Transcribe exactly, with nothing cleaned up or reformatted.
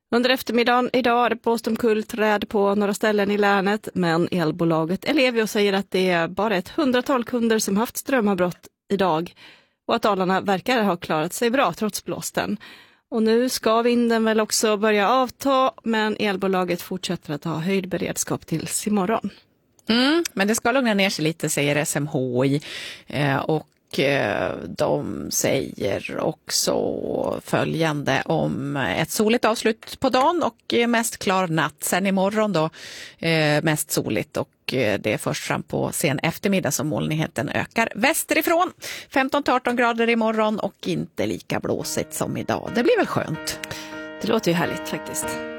Under eftermiddagen idag är det blåstomkullträd på några ställen i länet, men elbolaget Ellevio säger att det är bara ett hundratal kunder som haft strömavbrott idag och att Dalarna verkar ha klarat sig bra trots blåsten. Och nu ska vinden väl också börja avta, men elbolaget fortsätter att ha höjd beredskap tills imorgon. Mm, men det ska lugna ner sig lite, säger S M H I, eh, och de säger också följande om ett soligt avslut på dagen och mest klar natt. Sen imorgon då mest soligt och det är först fram på sen eftermiddag som molnigheten ökar västerifrån. femton till arton grader imorgon och inte lika blåsigt som idag. Det blir väl skönt. Det låter ju härligt faktiskt.